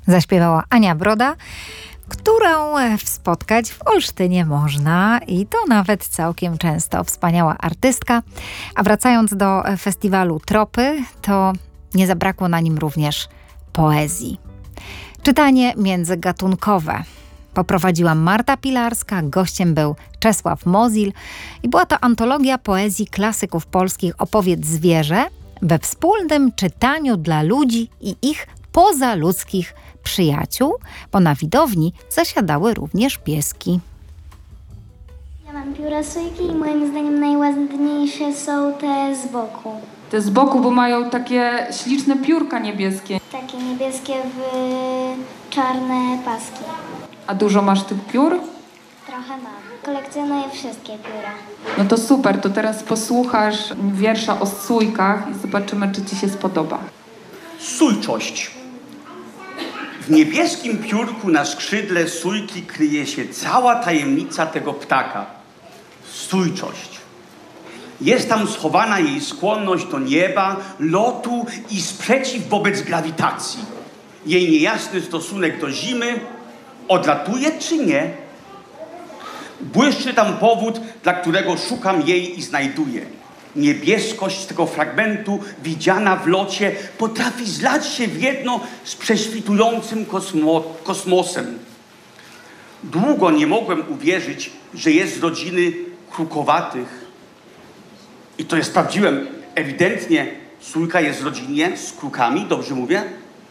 Zaśpiewała Ania Broda, którą spotkać w Olsztynie można i to nawet całkiem często. Wspaniała artystka. A wracając do festiwalu Tropy, to nie zabrakło na nim również poezji. Czytanie międzygatunkowe poprowadziła Marta Pilarska, gościem był Czesław Mozil i była to antologia poezji klasyków polskich Opowiedz zwierzę we wspólnym czytaniu dla ludzi i ich pozaludzkich przyjaciół, bo na widowni zasiadały również pieski. Ja mam pióra sójki i moim zdaniem najładniejsze są te z boku. Te z boku, bo mają takie śliczne piórka niebieskie. Takie niebieskie w czarne paski. A dużo masz tych piór? Trochę mam. Kolekcjonuję wszystkie pióra. No to super, to teraz posłuchasz wiersza o sójkach i zobaczymy, czy ci się spodoba. Sójczość. W niebieskim piórku na skrzydle sójki kryje się cała tajemnica tego ptaka. Sójczość. Jest tam schowana jej skłonność do nieba, lotu i sprzeciw wobec grawitacji. Jej niejasny stosunek do zimy, odlatuje czy nie? Błyszczy tam powód, dla którego szukam jej i znajduję. Niebieskość tego fragmentu, widziana w locie, potrafi zlać się w jedno z prześwitującym kosmosem. Długo nie mogłem uwierzyć, że jest z rodziny krukowatych. I to sprawdziłem. Ewidentnie sójka jest w rodzinie z krukami, dobrze mówię?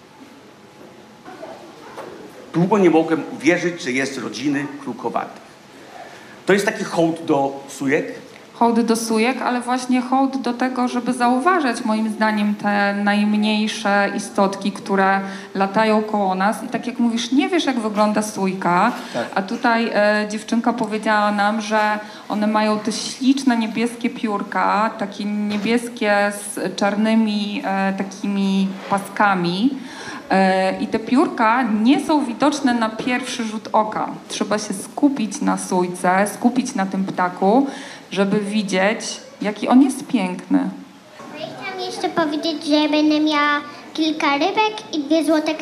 Długo nie mogłem uwierzyć, że jest z rodziny krukowatych. To jest taki hołd do sójek. Hołd do sójek, ale właśnie hołd do tego, żeby zauważać moim zdaniem te najmniejsze istotki, które latają koło nas. I tak jak mówisz, nie wiesz, jak wygląda sójka, Tak. a tutaj dziewczynka powiedziała nam, że one mają te śliczne niebieskie piórka, takie niebieskie z czarnymi takimi paskami. I te piórka nie są widoczne na pierwszy rzut oka. Trzeba się skupić na sójce, skupić na tym ptaku, żeby widzieć, jaki on jest piękny. Chciałam jeszcze powiedzieć, że będę miała kilka rybek i 2 złote